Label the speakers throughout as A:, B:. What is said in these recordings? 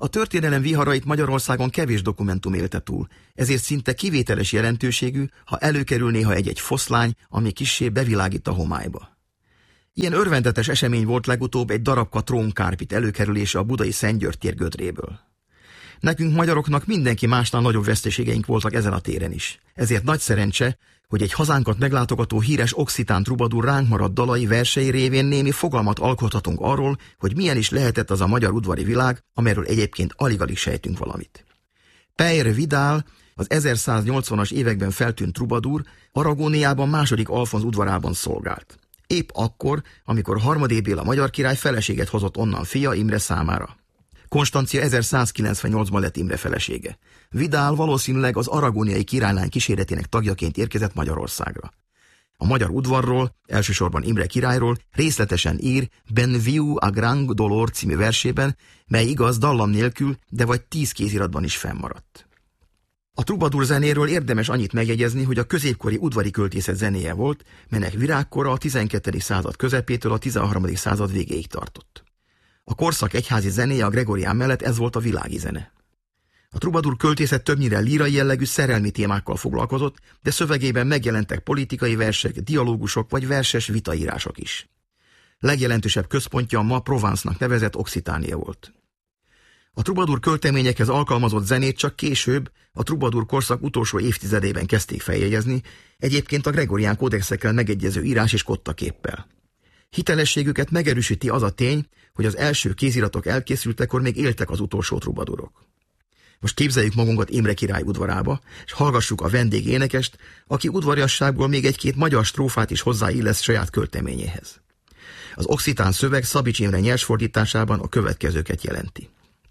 A: A történelem viharait Magyarországon kevés dokumentum élte túl, ezért szinte kivételes jelentőségű, ha előkerül néha egy-egy foszlány, ami kissé bevilágít a homályba. Ilyen örvendetes esemény volt legutóbb egy darabka trónkárpit előkerülése a budai Szent György tér gödréből. Nekünk magyaroknak mindenki másnál nagyobb veszteségeink voltak ezen a téren is. Ezért nagy szerencse, hogy egy hazánkat meglátogató híres occitán trubadur ránk maradt dalai versei révén némi fogalmat alkothatunk arról, hogy milyen is lehetett az a magyar udvari világ, amelyről egyébként alig-alig sejtünk valamit. Peyre Vidal, az 1180-as években feltűnt trubadur, Aragóniában második Alfonz udvarában szolgált. Épp akkor, amikor Harmadé Béla magyar király feleséget hozott onnan fia Imre számára. Konstancia 1198-ban lett Imre felesége. Vidal valószínűleg az aragóniai királylány kíséretének tagjaként érkezett Magyarországra. A magyar udvarról, elsősorban Imre királyról részletesen ír Ben Viu a Grand Dolor című versében, mely igaz dallam nélkül, de vagy 10 kéziratban is fennmaradt. A trubadur zenéről érdemes annyit megjegyezni, hogy a középkori udvari költészet zenéje volt, melynek virágkora a 12. század közepétől a 13. század végéig tartott. A korszak egyházi zenéje a gregorián mellett ez volt a világi zene. A trubadur költészet többnyire lírai jellegű szerelmi témákkal foglalkozott, de szövegében megjelentek politikai versek, dialógusok vagy verses vitaírások is. Legjelentősebb központja a ma Provence-nak nevezett Occitánia volt. A trubadur költeményekhez alkalmazott zenét csak később, a trubadur korszak utolsó évtizedében kezdték feljegyezni, egyébként a gregorián kódexekkel megegyező írás és kottaképpel. Hitelességüket megerősíti az a tény, hogy az első kéziratok elkészültekor még éltek az utolsó trubadurok. Most képzeljük magunkat Imre király udvarába, és hallgassuk a vendégénekest, aki udvariasságból még egy-két magyar strófát is hozzáillesz saját költeményéhez. Az occitán szöveg Szabics Imre nyersfordításában a következőket jelenti.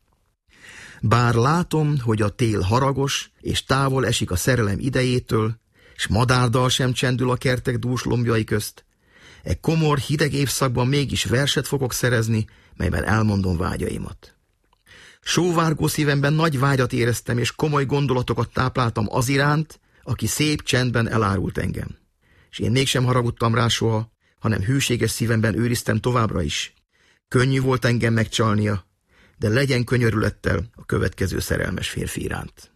A: Bár látom, hogy a tél haragos, és távol esik a szerelem idejétől, s madárdal sem csendül a kertek dús lombjai közt, e komor, hideg évszakban mégis verset fogok szerezni, melyben elmondom vágyaimat. Sóvárgó szívemben nagy vágyat éreztem, és komoly gondolatokat tápláltam az iránt, aki szép csendben elárult engem. És én mégsem haragudtam rá soha, hanem hűséges szívemben őriztem továbbra is. Könnyű volt engem megcsalnia, de legyen könyörülettel a következő szerelmes férfi iránt.